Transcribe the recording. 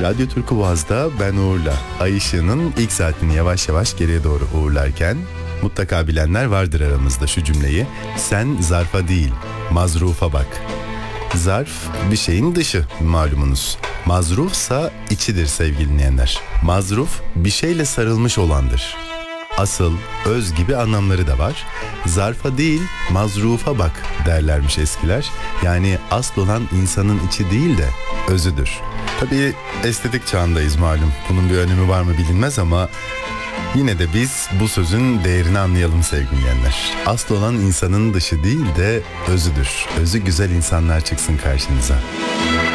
Radyo Türkü Boğaz'da ben Uğur'la Ay Işığı'nın ilk saatini yavaş yavaş geriye doğru uğurlarken mutlaka bilenler vardır aramızda şu cümleyi. Sen zarfa değil, mazrufa bak. Zarf bir şeyin dışı malumunuz. Mazrufsa içidir sevgili dinleyenler. Mazruf bir şeyle sarılmış olandır. Asıl, öz gibi anlamları da var. Zarfa değil, mazrufa bak derlermiş eskiler. Yani asıl olan insanın içi değil de özüdür. Tabii estetik çağındayız malum. Bunun bir önemi var mı bilinmez ama yine de biz bu sözün değerini anlayalım sevgili dinleyenler. Asıl olan insanın dışı değil de özüdür. Özü güzel insanlar çıksın karşınıza.